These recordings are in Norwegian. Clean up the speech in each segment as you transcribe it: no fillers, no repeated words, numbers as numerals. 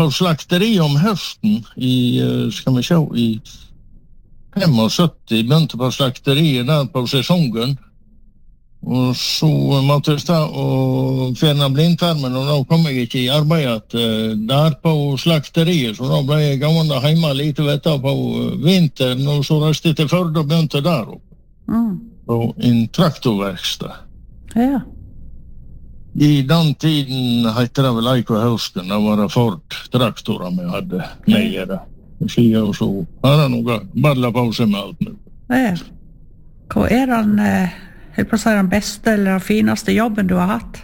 på slakteri om høsten skal vi se, i 75, begynte på slakteriet der på sesongen. Og så måtte jeg stå og fjerne blindtarmen, og da kom jeg ikke i arbeid der på slakteriet, så da ble jeg gående hjemme litt på vinteren, og så reiste jeg til Førde og begynte der oppe, på en traktorverksted. Ja. I den tiden heter det vel Eiko Høsten, da var det Ford traktorer vi hadde med det. Og så har det noe badlet på seg med alt nå. Ja. Hva den... Jeg på å si den beste eller den fineste jobben du har hatt?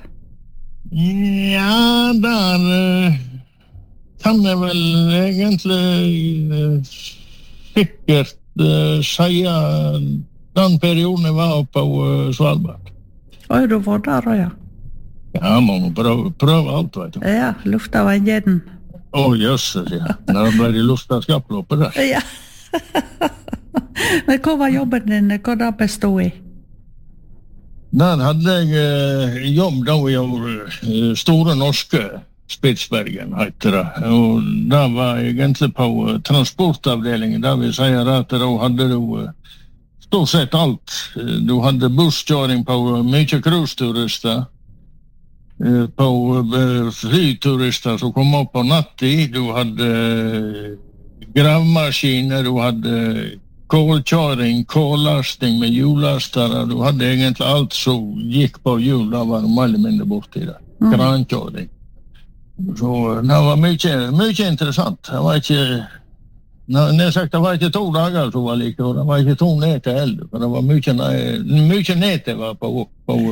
Ja, der kan jeg vel egentlig sikkert si den perioden jeg var på Svalbard. Oi, du var der, ja. Ja, man må prøve alt, vet du. Ja, lufta var en jeden. Jøsses, ja. Da ble det lufta skaploppet der. Ja. Men hva var jobben din? Hva da bestod i? Der hadde jeg jobb da i Store Norske Spitsbergen, heter det. Og da var jeg egentlig på transportavdelingen, der vi sier at da hadde du stort sett alt. Du hadde busskjøring på mye cruise-turister, på flyturister som kom opp på nattid, du hadde gravmaskiner, du hadde kålkjøring, kållasting med hjulastere, du hadde egentlig alt som gikk på hjul, da var de alle mindre borti det. Krankjøring. Så det var mye interessant. Det var ikke, det var ikke 2 dager som var like, og det var ikke 2 netter heller, for det var mye netter var på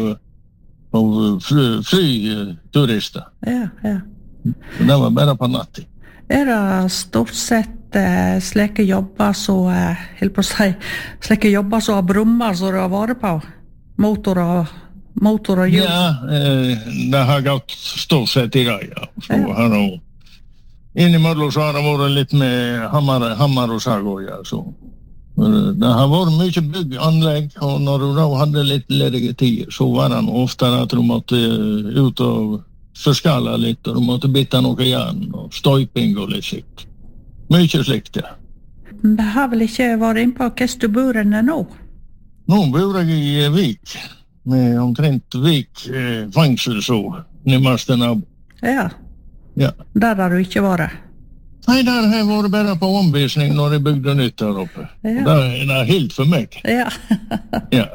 flyturister. Ja. Det var bare på nattid. Det stort sett slike jobber så, slike jobber så har brummer som du har vært på? Motor og hjul? Ja, det har gått stort sett i dag, ja. Så har det innimellom så har det vært litt med hammer og sag også, ja. Så det har vært mye bygganlegg, og når du da hadde litt ledige tid, så var det ofte at du måtte ut og forskala litt, og du måtte bytte noe jern og støyping og litt slikt. Mye slikt, ja. Det har vel ikke vært inn på hvordan du bor nå? Nå bor jeg i Vik, med omtrent Vik fengsel, så nærmeste nabo. Ja. Der har du ikke vært? Nei, der har jeg vært bare på omvisning når jeg bygde nytt der oppe. Ja. Det er helt for meg. Ja. Ja.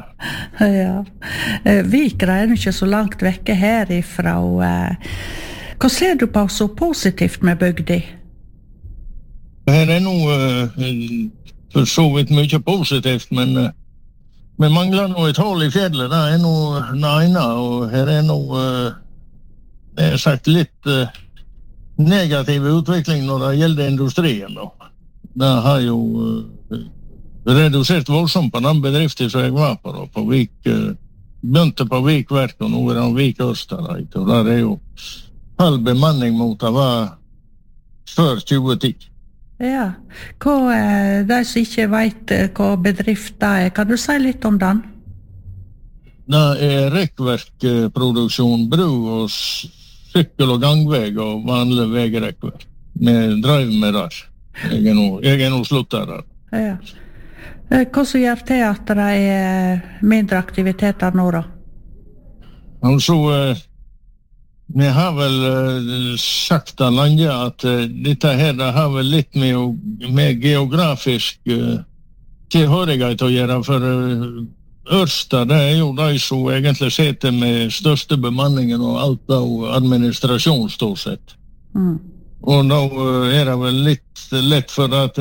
Vikra er ikke så langt vekke herifra. Hva ser du på så positivt med bygdi? Her er noe for så vidt mye positivt, men vi mangler noe et hål i fjellet. Det er noe ene, og her er noe, det er sagt litt negativ utvikling når det gjelder industrien. Det har jo redusert voldsomt på den bedriften som jeg var på Vik, begynte på Vikverk, og nå er det Vik Østerreit, og der er jo halv bemanning mot det var før 2010. Ja, de som ikke vet hva bedrift det er, kan du si litt om den? Det er rekkverkproduksjon, bru og sykkel- og gangveg og vanlig vegrekkverk. Vi drev med der. Jeg er nå sluttet der. Ja. Hva som gjør til at det er mindre aktiviteter nå da? Altså, vi har vel sagt av landet at dette her det har vel litt med geografisk tilhørighet å gjøre, for Ørsta, det er jo de som egentlig sitter med største bemanningen og alt av administrasjon stort sett. Og da er det vel litt lett for at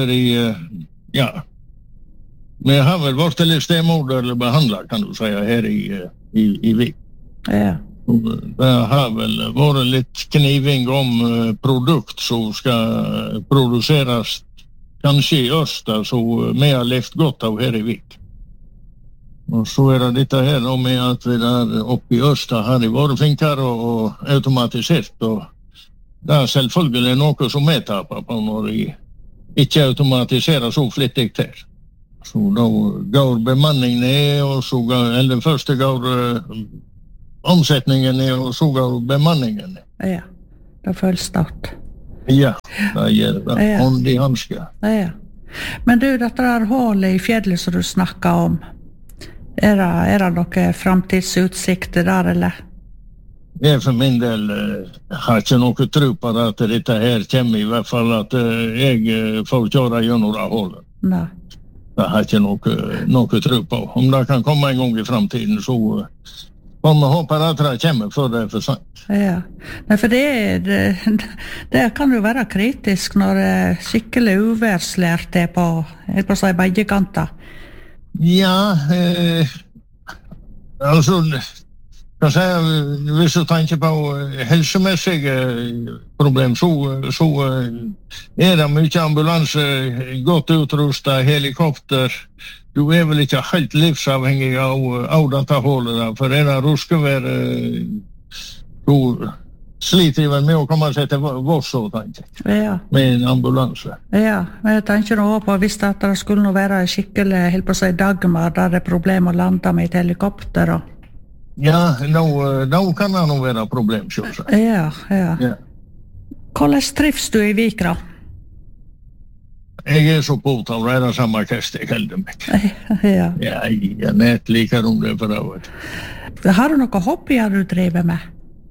vi har vel vært litt stemoderlig behandlet, kan du si, her i Vik. Ja. Det har vel vært litt kniving om produkt som skal produseres kanskje i Ørsta, så vi har levt godt av her i Vik. Og så er det dette her med at vi der oppe i Ørsta har de vært flinkere og automatisert, og det er selvfølgelig noe som vi taper på når de ikke automatiserer så flittig til. Så da går bemanningen ned, og så eller først går omsetningen ned, og så går bemanningen ned. Ja, det føles stort. Ja, det gjør det. Ja. Hånd i hanske. Ja. Men du, dette der hålet i fjellet som du snakket om, er det noen framtidsutsikter der, eller? Jeg for min del har ikke noe tro på at dette her kommer, i hvert fall at jeg får kjøre gjennom det hålet. Nei. Det har ikke noe tro på. Om det kan komme en gang i framtiden, så får vi håpe at det kommer før det for sent. Ja, nei, for det kan jo være kritisk når det skikkelig uværslært er på begge kanter. Ja, altså, kan säga, hvis du tenker på helsemessige problem, så er det mye ambulanse, godt utrustet, helikopter. Du er vel ikke helt livsavhengig av dette hålet, for er det ruskevær, så sliter jeg vel med å komme seg til Voss, tenker jeg, Ja. med en ambulanse. Ja, men jeg tenker nå på hvis det skulle nå være skikkelig, helt på å si Dagmar, der det er problem å lande med et helikopter. Og... Ja, nå kan det nå være problem, selvsagt. Ja. Ja. Hvordan trives du i Vik, da? Jeg er så påtatt, det er det samme kast jeg helder meg. Ja. Ja, nett liker om det for det. Har du noen hobbyer du driver med?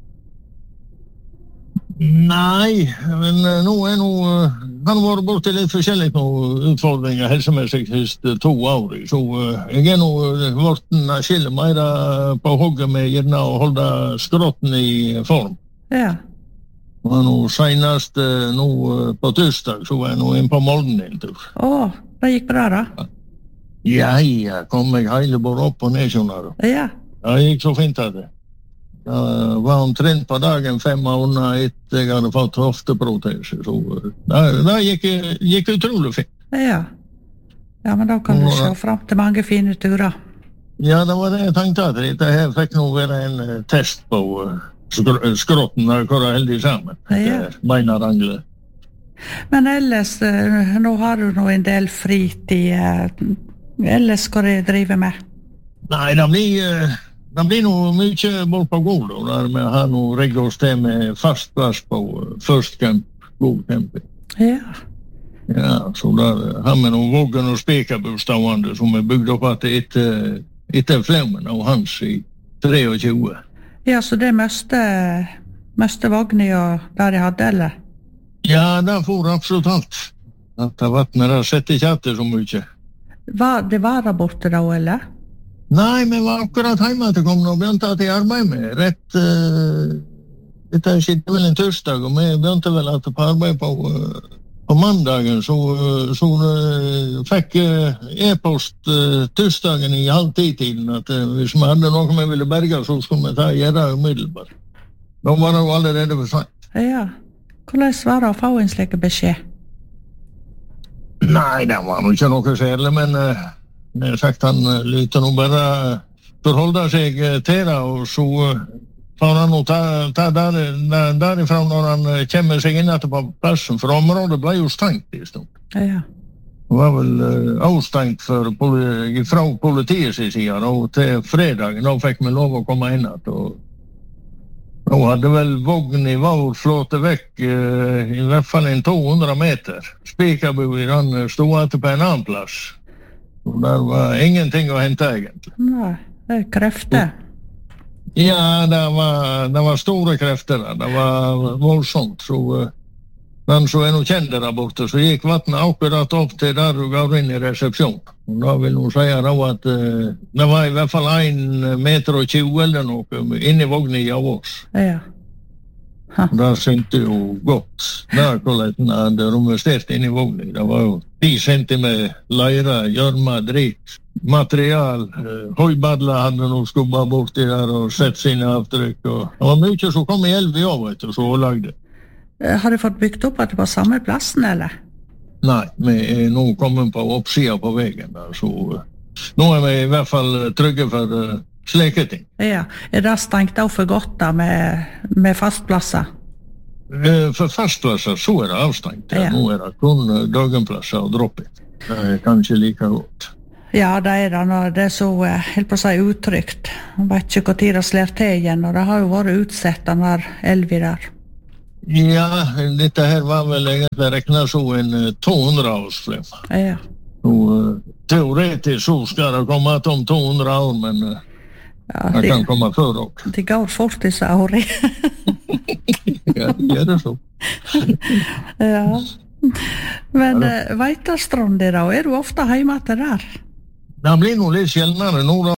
Nei, men nå han har vært borte litt forskjellig utfordringer helsemessig siste 2 år. Så jeg er nå vært skille mer på hogget med gjerne å holde skrotten i form. Ja. Og nå senest nå på tirsdag så var jeg nå inn på Molden en tur. Å, det gikk bra da? Ja, kom jeg hele bare opp og ned, skjønner du. Ja. Det gikk så fint av det. Det var omtrent på dagen 5 måneder etter jeg hadde fått hofteprotese. Så det gikk utrolig fint. Ja, men da kan du se frem til mange fine turer. Ja, det var det jeg tenkte at dette her fikk nå være en test på skrotten og hvor det heldig sammen. Ja. Beina rangler. Men ellers, nå har du nå en del fritid. Ellers hva du driver med? Nei, det blir noe mye bort på god, der vi har noe rigget oss til med fast plass på First Camp, god camping. Ja. Ja, så der har vi noen våggen og spekerbostående som er bygd opp etter flaumen av hans i 23. Ja, så det meste vognet og der jeg hadde, eller? Ja, det får absolutt alt. Dette vattnet der setter ikke etter så mye. Det var der borte da, eller? Nei, vi var akkurat hjemme til kom og begynte at jeg arbeid med. Dette skjedde vel en tirsdag, og vi begynte vel at på arbeid på mandagen, så fikk e-post tirsdagen i 9:30-tiden, at hvis vi hadde noe vi ville berge, så skulle vi gjøre det umiddelbart. Da var det jo allerede for sent. Ja. Hvordan var det å få en slik beskjed? Nei, det var jo ikke noe særlig, men jeg sagt han lytter nå bare forholde seg til det, og så får han nå ta derifra når han kommer seg inn etter på plassen, for området ble jo stengt i stund. Ja. Det var vel avstengt fra politiets side, og til fredagen da fikk vi lov å komme inn at, og nå hadde vel vogn i vår flåte vekk i hvert fall en 200 meter. Spikerbuen han stod etter på en annen plass. Og der var ingenting å hente egentlig. Nei, det er krefter. Ja, det var store krefter der. Det var voldsomt. Så den som er noe kjent der borte, så gikk vattnet akkurat opp til der du går inn i resepsjonen. Og da vil hun si at det var i hvert fall 1,20 meter eller noe inni vognet av oss. Ja. Det syntes jo godt. Der hvordan den hadde romestert inn i vognen. Det var jo 10 centimeter leire, gjørma, drit, material. Høybadler hadde noe skubba borti der og sett sine avtrykk. Og det var mye som kom i elv i år, vet du, så lagde. Har du fått bygd opp at det var samme plassen, eller? Nei, vi er nå kommet på oppsida på veien der, så nå er vi i hvert fall trygge for slike ting. Ja, er det stengt av for godt da med fastplasser? For fastplasser så er det avstengt. Ja. Nå er det kun dagenplasser og drop-it. Det er kanskje like godt. Ja, det er det når det er så, helt på å si, utrygt. Jeg vet ikke hvor tid det slår til igjen, og det har jo vært utsett den der elvi der. Ja, detta här var väl egentligen räknas som en 200-årsflem. Ja. Och teoretiskt så ska det komma att om 200 år, men Ja, det kan komma för också. det går fort dessa år. Ja, det är det så. Ja. Men Veitastrand då, är du ofta hemma till där? Det blir nog lite källare. Några